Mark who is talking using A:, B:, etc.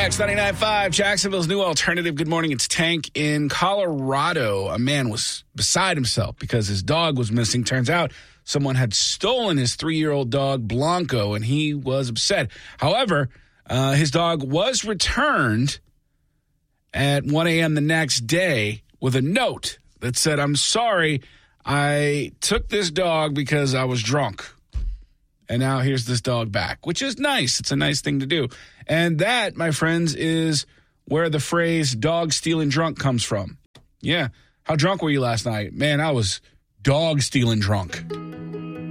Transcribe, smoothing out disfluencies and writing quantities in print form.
A: X 99.5, Jacksonville's new alternative. Good morning. It's Tank. In Colorado, a man was beside himself because his dog was missing. Turns out someone had stolen his 3-year-old dog, Blanco, and he was upset. However, his dog was returned at 1 a.m. the next day with a note that said, "I'm sorry, I took this dog because I was drunk. And now here's this dog back," which is nice. It's a nice thing to do. And that, my friends, is where the phrase dog stealing drunk comes from. Yeah. How drunk were you last night? Man, I was dog stealing drunk.